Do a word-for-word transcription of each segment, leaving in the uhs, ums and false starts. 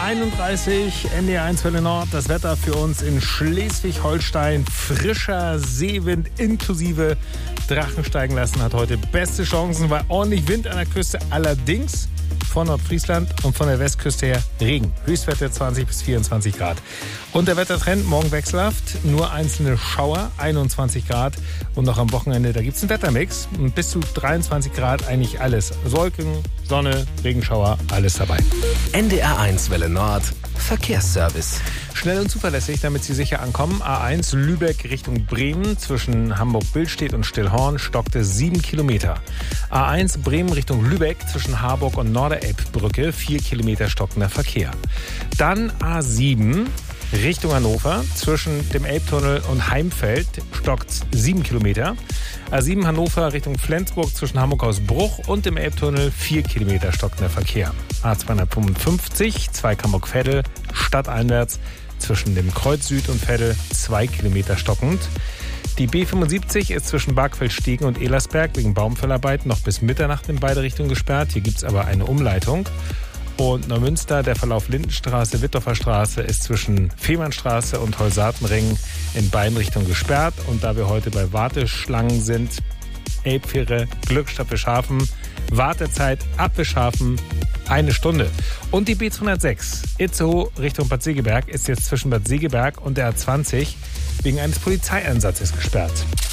einunddreißig, N D R eins Welle Nord. Das Wetter für uns in Schleswig-Holstein. Frischer Seewind inklusive Drachen steigen lassen hat heute beste Chancen, weil ordentlich Wind an der Küste. Allerdings von Nordfriesland und von der Westküste her Regen. Höchstwerte zwanzig bis vierundzwanzig Grad. Und der Wettertrend morgen wechselhaft. Nur einzelne Schauer, einundzwanzig Grad. Und noch am Wochenende, da gibt es einen Wettermix. Und bis zu dreiundzwanzig Grad eigentlich alles. Wolken, Sonne, Regenschauer, alles dabei. N D R eins Welle Nord, Verkehrsservice. Schnell und zuverlässig, damit Sie sicher ankommen. A eins Lübeck Richtung Bremen zwischen Hamburg-Billstedt und Stillhorn stockte sieben Kilometer. A eins Bremen Richtung Lübeck zwischen Harburg und Norderelbbrücke vier Kilometer stockender Verkehr. Dann A sieben Richtung Hannover zwischen dem Elbtunnel und Heimfeld stockt sieben Kilometer. A sieben Hannover Richtung Flensburg zwischen Hamburg-Hausbruch und dem Elbtunnel vier Kilometer stockender Verkehr. A zweihundertfünfundfünfzig Zweig Hamburg-Veddel stadteinwärts zwischen dem Kreuz Süd und Veddel zwei Kilometer stockend. Die B fünfundsiebzig ist zwischen Bargfeldstegen und Elersberg wegen Baumfällarbeiten noch bis Mitternacht in beide Richtungen gesperrt. Hier gibt es aber eine Umleitung. Und Neumünster, der Verlauf Lindenstraße, Wittdorfer Straße ist zwischen Fehmarnstraße und Holsatenring in beiden Richtungen gesperrt. Und da wir heute bei Warteschlangen sind, Elbfähre, Glückstadt Bischhafen, Wartezeit ab Bischhafen eine Stunde. Und die B zweihundertsechs Itzehoe Richtung Bad Segeberg ist jetzt zwischen Bad Segeberg und der A zwanzig wegen eines Polizeieinsatzes gesperrt.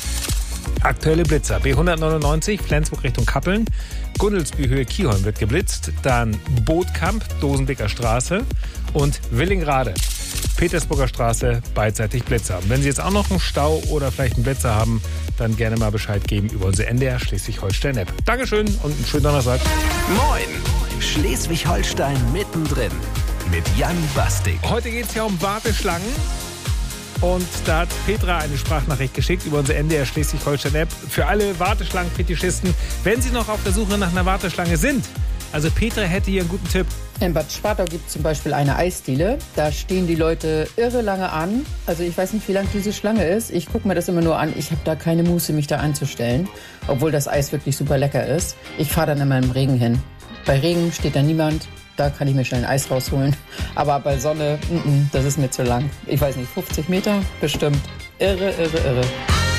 Aktuelle Blitzer. B hundertneunundneunzig Flensburg Richtung Kappeln. Gundelsby Höhe Kiholm wird geblitzt. Dann Bootkamp, Dosenbeker Straße und Willingrade, Petersburger Straße, beidseitig Blitzer. Und wenn Sie jetzt auch noch einen Stau oder vielleicht einen Blitzer haben, dann gerne mal Bescheid geben über unsere N D R Schleswig-Holstein-App. Dankeschön und einen schönen Donnerstag. Moin! Schleswig-Holstein mittendrin mit Jan Bastik. Heute geht es ja um Warteschlangen. Und da hat Petra eine Sprachnachricht geschickt über unsere N D R Schleswig-Holstein-App. Für alle Warteschlangen-Fetischisten, wenn Sie noch auf der Suche nach einer Warteschlange sind. Also Petra hätte hier einen guten Tipp. In Bad Schwartau gibt es zum Beispiel eine Eisdiele. Da stehen die Leute irre lange an. Also ich weiß nicht, wie lang diese Schlange ist. Ich gucke mir das immer nur an. Ich habe da keine Muße, mich da einzustellen. Obwohl das Eis wirklich super lecker ist. Ich fahre dann immer im Regen hin. Bei Regen steht da niemand. Da kann ich mir schnell ein Eis rausholen. Aber bei Sonne, n -n, das ist mir zu lang. Ich weiß nicht, fünfzig Meter? Bestimmt. Irre, irre, irre.